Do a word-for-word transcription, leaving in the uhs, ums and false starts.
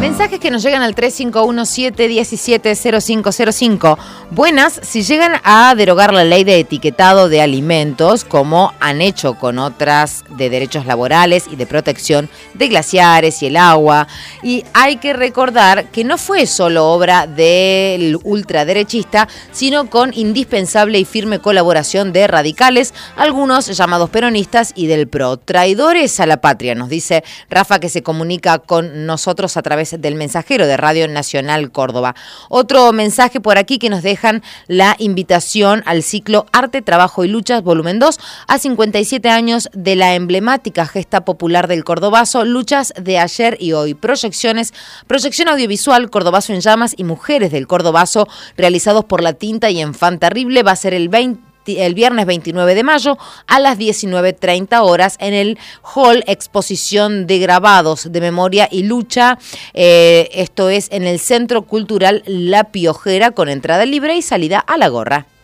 Mensajes que nos llegan al tres cinco uno siete uno siete cero cinco cero cinco. Buenas, si llegan a derogar la ley de etiquetado de alimentos, como han hecho con otras de derechos laborales y de protección de glaciares y el agua. Y hay que recordar que no fue solo obra del ultraderechista, sino con indispensable y firme colaboración de radicales, algunos llamados peronistas y del P R O. Traidores a la patria, nos dice Rafa, que se comunica con nosotros a través del mensajero de Radio Nacional Córdoba. Otro mensaje por aquí que nos dejan la invitación al ciclo Arte, Trabajo y Luchas, volumen dos, a cincuenta y siete años de la emblemática gesta popular del Cordobazo, luchas de ayer y hoy, proyecciones, proyección audiovisual, Cordobazo en llamas y Mujeres del Cordobazo, realizados por La Tinta y Enfant Terrible. Va a ser el veinte el viernes veintinueve de mayo a las diecinueve treinta horas en el Hall Exposición de Grabados de Memoria y Lucha. Eh, esto es en el Centro Cultural La Piojera, con entrada libre y salida a la gorra.